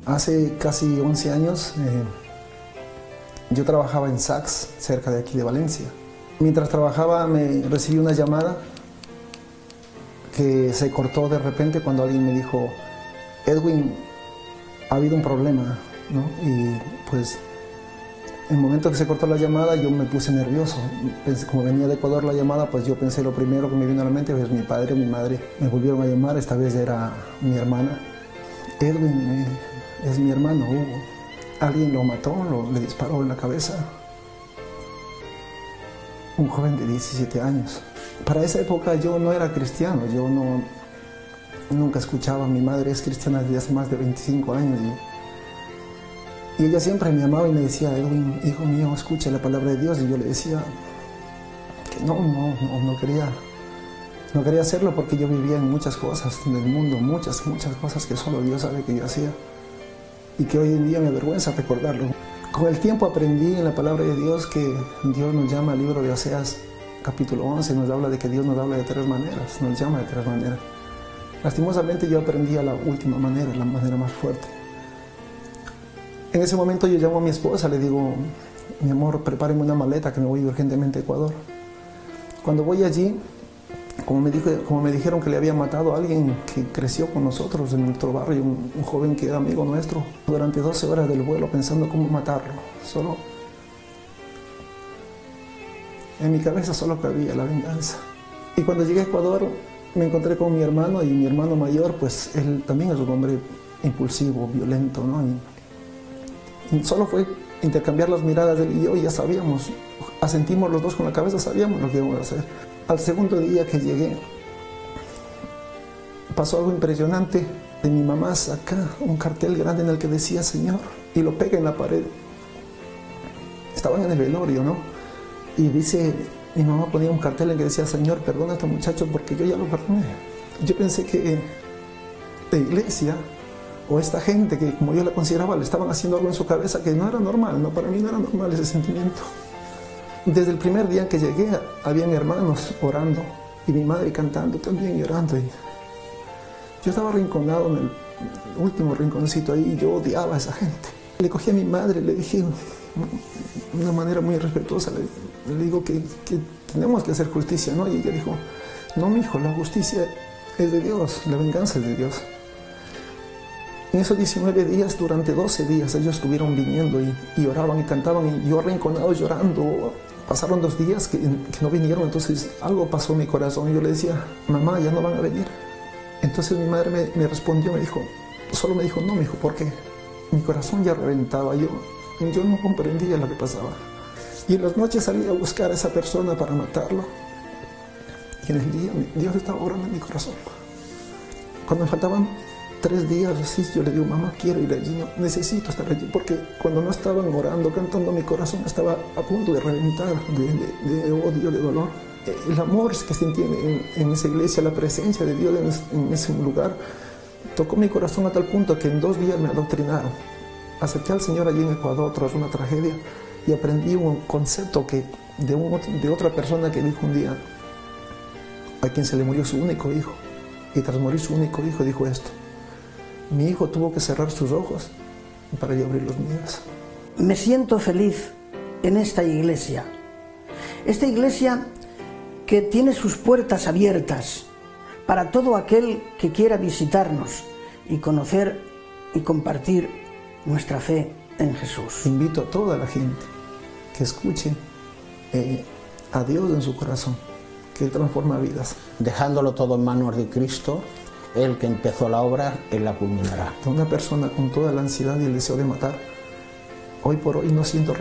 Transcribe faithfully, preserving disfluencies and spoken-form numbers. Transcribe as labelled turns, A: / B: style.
A: Hace casi once años eh, yo trabajaba en Saks, cerca de aquí de Valencia. Mientras trabajaba me recibí una llamada que se cortó de repente cuando alguien me dijo: Edwin, ha habido un problema, ¿no? Y pues en el momento que se cortó la llamada yo me puse nervioso. Pensé, como venía de Ecuador la llamada, pues yo pensé, lo primero que me vino a la mente es mi padre o mi madre. Me volvieron a llamar, esta vez era mi hermana. Edwin, eh, es mi hermano Hugo. Alguien lo mató, lo, le disparó en la cabeza. Un joven de diecisiete años. Para esa época yo no era cristiano, yo no, nunca escuchaba. Mi madre es cristiana desde hace más de veinticinco años. Y, y ella siempre me amaba y me decía: Edwin, hijo mío, escucha la palabra de Dios. Y yo le decía que no, no, no, no quería, no quería hacerlo porque yo vivía en muchas cosas del mundo, muchas, muchas cosas que solo Dios sabe que yo hacía. Y que hoy en día me avergüenza recordarlo. Con el tiempo aprendí en la palabra de Dios que Dios nos llama, al libro de Oseas capítulo once, nos habla de que Dios nos habla de tres maneras, nos llama de tres maneras. Lastimosamente yo aprendí a la última manera, la manera más fuerte. En ese momento yo llamo a mi esposa, le digo: mi amor, prepáreme una maleta que me voy urgentemente a Ecuador. Cuando voy allí, como me, dijo, como me dijeron que le había matado a alguien que creció con nosotros en nuestro barrio, un, un joven que era amigo nuestro, durante doce horas del vuelo pensando cómo matarlo. Solo en mi cabeza solo cabía la venganza. Y cuando llegué a Ecuador me encontré con mi hermano, y mi hermano mayor, pues él también es un hombre impulsivo, violento, ¿no? Y, y solo fue intercambiar las miradas de él y yo, y ya sabíamos, asentimos los dos con la cabeza, sabíamos lo que íbamos a hacer. Al segundo día que llegué, pasó algo impresionante. De mi mamá saca un cartel grande en el que decía Señor, y lo pega en la pared. Estaban en el velorio, ¿no? Y dice, mi mamá ponía un cartel en el que decía: Señor, perdona a este muchacho porque yo ya lo perdoné. Yo pensé que la iglesia o esta gente, que como yo la consideraba, le estaban haciendo algo en su cabeza que no era normal, ¿no? Para mí no era normal ese sentimiento. Desde el primer día que llegué, habían hermanos orando y mi madre cantando también, llorando. Y yo estaba arrinconado en el último rinconcito ahí y yo odiaba a esa gente. Le cogí a mi madre, le dije de una manera muy respetuosa, le, le digo que, que tenemos que hacer justicia, ¿no? Y ella dijo: no, mi hijo, la justicia es de Dios, la venganza es de Dios. En esos diecinueve días, durante doce días, ellos estuvieron viniendo y, y oraban y cantaban, y yo arrinconado llorando. Pasaron dos días que, que no vinieron, entonces algo pasó en mi corazón. Yo le decía: mamá, ya no van a venir. Entonces mi madre me, me respondió, me dijo, solo me dijo: no, mi hijo, ¿por qué? Mi corazón ya reventaba, yo, yo no comprendía lo que pasaba. Y en las noches salí a buscar a esa persona para matarlo. Y en el día Dios estaba orando en mi corazón. Cuando me faltaban tres días así, yo le digo: mamá, quiero ir allí, no, necesito estar allí, porque cuando no estaban orando, cantando, mi corazón estaba a punto de reventar de, de, de odio, de dolor. El amor que sentí en, en esa iglesia, la presencia de Dios en, en ese lugar, tocó mi corazón a tal punto que en dos días me adoctrinaron. Acepté al Señor allí en Ecuador tras una tragedia y aprendí un concepto que de, un, de otra persona que dijo un día, a quien se le murió su único hijo, y tras morir su único hijo dijo esto: mi hijo tuvo que cerrar sus ojos para yo abrir los míos.
B: Me siento feliz en esta iglesia. Esta iglesia que tiene sus puertas abiertas para todo aquel que quiera visitarnos y conocer y compartir nuestra fe en Jesús.
A: Invito a toda la gente que escuche eh, a Dios en su corazón, que Él transforma vidas.
C: Dejándolo todo en manos de Cristo, Él que empezó la obra, Él la culminará.
A: Una persona con toda la ansiedad y el deseo de matar, hoy por hoy no siento